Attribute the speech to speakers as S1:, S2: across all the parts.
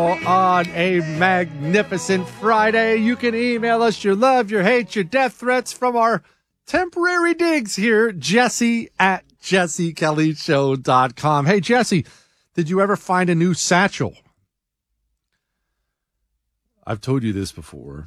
S1: On a magnificent Friday, you can email us your love, your hate, your death threats from our temporary digs here, Jesse at jessekellyshow.com. Hey, Jesse, did you ever find a new satchel? I've told you this before.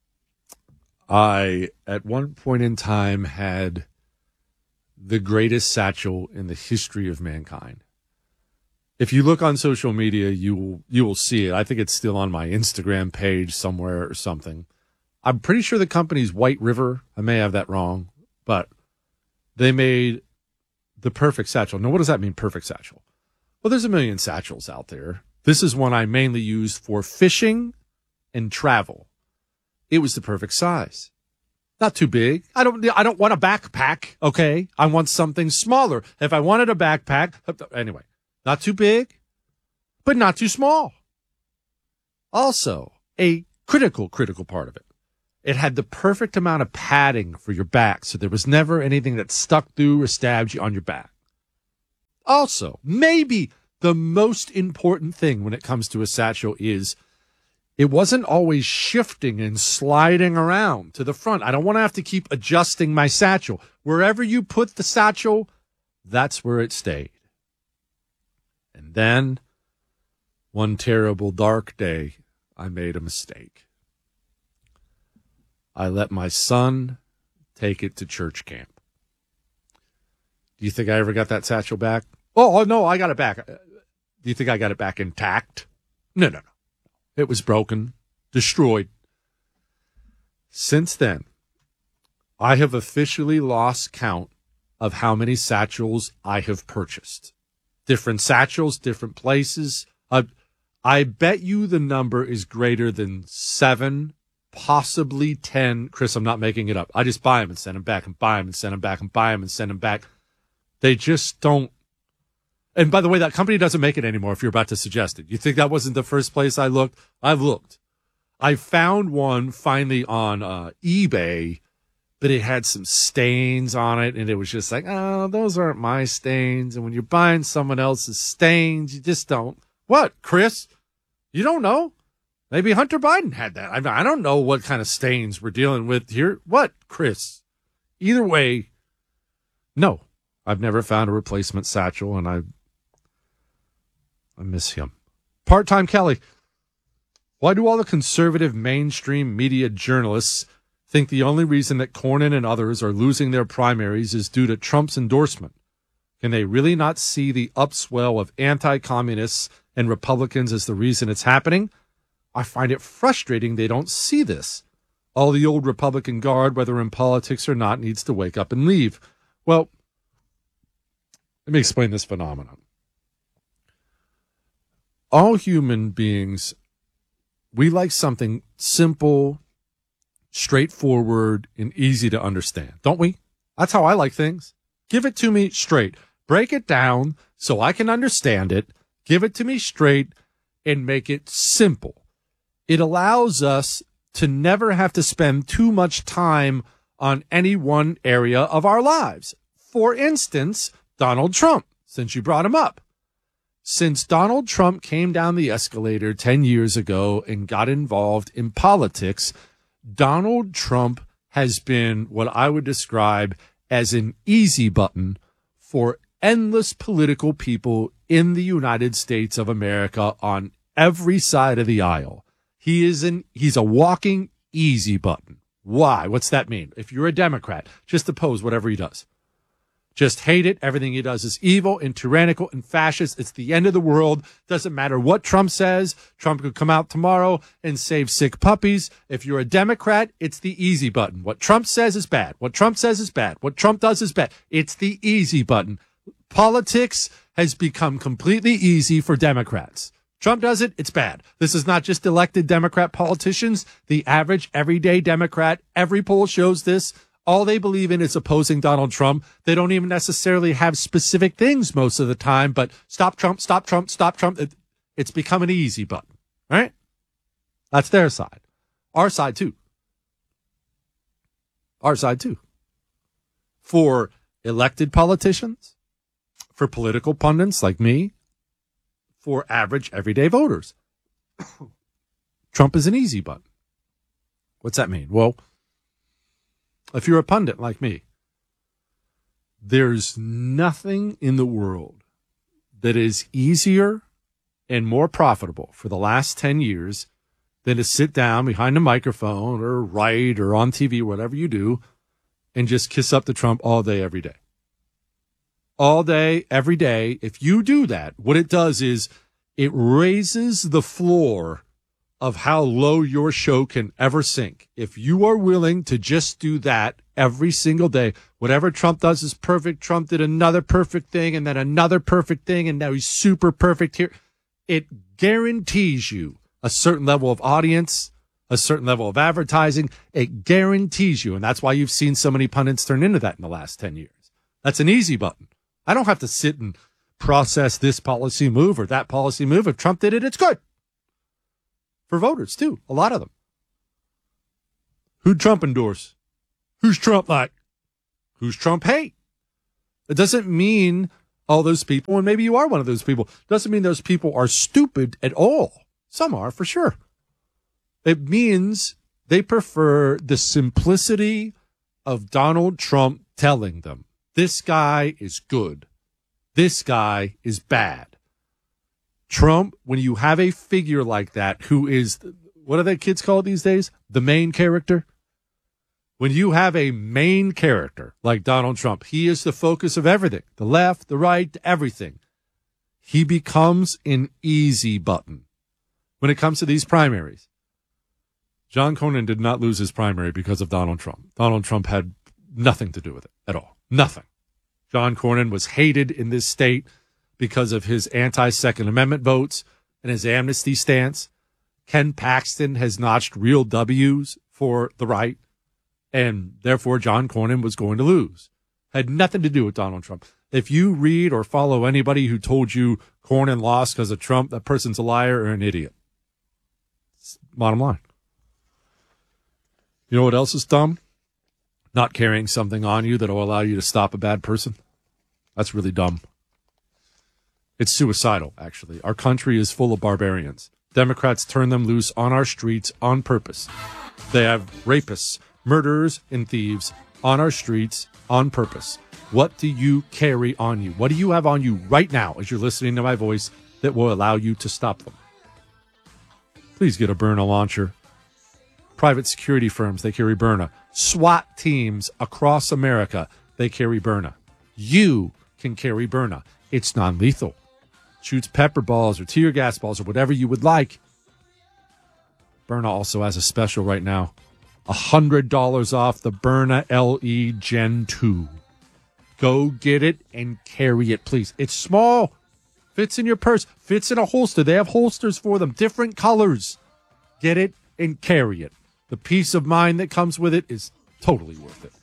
S1: I, at one point in time, had the greatest satchel in the history of mankind. If you look on social media, you will see it. I think it's still on my Instagram page somewhere or something. I'm pretty sure the company's White River. I may have that wrong, but they made the perfect satchel. Now, what does that mean, perfect satchel? Well, there's a million satchels out there. This is one I mainly use for fishing and travel. It was the perfect size. Not too big. I don't want a backpack, okay? I want something smaller. If I wanted a backpack, anyway. Not too big, but not too small. Also, a critical part of it. It had the perfect amount of padding for your back, so there was never anything that stuck through or stabbed you on your back. Also, maybe the most important thing when it comes to a satchel is it wasn't always shifting and sliding around to the front. I don't want to have to keep adjusting my satchel. Wherever you put the satchel, that's where it stayed. And then, one terrible dark day, I made a mistake. I let my son take it to church camp. Do you think I ever got that satchel back? Oh, no, I got it back. Do you think I got it back intact? No. It was broken, destroyed. Since then, I have officially lost count of how many satchels I have purchased. Different satchels, different places. I bet you the number is greater than 7, possibly 10. Chris, I'm not making it up. I just buy them and send them back and buy them and send them back and buy them and send them back. They just don't. And by the way, that company doesn't make it anymore if you're about to suggest it. You think that wasn't the first place I looked? I've looked. I found one finally on eBay, but it had some stains on it, and it was just like, oh, those aren't my stains. And when you're buying someone else's stains, you just don't. What, Chris? You don't know? Maybe Hunter Biden had that. I don't know what kind of stains we're dealing with here. What, Chris? Either way, no. I've never found a replacement satchel, and I miss him. Part-time Kelly. Why do all the conservative mainstream media journalists think the only reason that Cornyn and others are losing their primaries is due to Trump's endorsement? Can they really not see the upswell of anti-communists and Republicans as the reason it's happening? I find it frustrating they don't see this. All the old Republican guard, whether in politics or not, needs to wake up and leave. Well, let me explain this phenomenon. All human beings, we like something simple, straightforward, and easy to understand, don't we? That's how I like things. Give it to me straight. Break it down so I can understand it. Give it to me straight and make it simple. It allows us to never have to spend too much time on any one area of our lives. For instance, Donald Trump, since you brought him up. Since Donald Trump came down the escalator 10 years ago and got involved in politics, Donald Trump has been what I would describe as an easy button for endless political people in the United States of America on every side of the aisle. He's a walking easy button. Why? What's that mean? If you're a Democrat, just oppose whatever he does. Just hate it. Everything he does is evil and tyrannical and fascist. It's the end of the world. Doesn't matter what Trump says. Trump could come out tomorrow and save sick puppies. If you're a Democrat, it's the easy button. What Trump says is bad. What Trump says is bad. What Trump does is bad. It's the easy button. Politics has become completely easy for Democrats. Trump does it, it's bad. This is not just elected Democrat politicians. The average, everyday Democrat, every poll shows this. All they believe in is opposing Donald Trump. They don't even necessarily have specific things most of the time, but stop Trump, stop Trump, stop Trump. It's become an easy button, right? That's their side. Our side, too. Our side, too. For elected politicians, for political pundits like me, for average, everyday voters. Trump is an easy button. What's that mean? Well, if you're a pundit like me, there's nothing in the world that is easier and more profitable for the last 10 years than to sit down behind a microphone or write or on TV, whatever you do, and just kiss up to Trump all day, every day. All day, every day. If you do that, what it does is it raises the floor of how low your show can ever sink. If you are willing to just do that every single day, whatever Trump does is perfect. Trump did another perfect thing and then another perfect thing, and now he's super perfect here. It guarantees you a certain level of audience, a certain level of advertising. It guarantees you, and that's why you've seen so many pundits turn into that in the last 10 years. That's an easy button. I don't have to sit and process this policy move or that policy move. If Trump did it, it's good. For voters, too. A lot of them. Who'd Trump endorse? Who's Trump like? Who's Trump hate? It doesn't mean all those people, and maybe you are one of those people, doesn't mean those people are stupid at all. Some are, for sure. It means they prefer the simplicity of Donald Trump telling them, this guy is good. This guy is bad. Trump, when you have a figure like that who is, what do the kids call it these days? The main character? When you have a main character like Donald Trump, he is the focus of everything. The left, the right, everything. He becomes an easy button when it comes to these primaries. John Cornyn did not lose his primary because of Donald Trump. Donald Trump had nothing to do with it at all. Nothing. John Cornyn was hated in this state because of his anti-Second Amendment votes and his amnesty stance. Ken Paxton has notched real W's for the right, and therefore John Cornyn was going to lose. Had nothing to do with Donald Trump. If you read or follow anybody who told you Cornyn lost because of Trump, that person's a liar or an idiot. It's bottom line. You know what else is dumb? Not carrying something on you that will allow you to stop a bad person. That's really dumb. It's suicidal, actually. Our country is full of barbarians. Democrats turn them loose on our streets on purpose. They have rapists, murderers, and thieves on our streets on purpose. What do you carry on you? What do you have on you right now as you're listening to my voice that will allow you to stop them? Please get a Byrna launcher. Private security firms, they carry Byrna. SWAT teams across America, they carry Byrna. You can carry Byrna. It's non-lethal. Shoots pepper balls or tear gas balls or whatever you would like. Byrna also has a special right now. $100 off the Byrna LE Gen 2. Go get it and carry it, please. It's small. Fits in your purse. Fits in a holster. They have holsters for them. Different colors. Get it and carry it. The peace of mind that comes with it is totally worth it.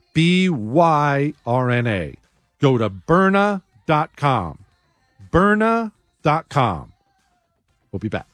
S1: BYRNA. Go to Byrna.com. Byrna.com. We'll be back.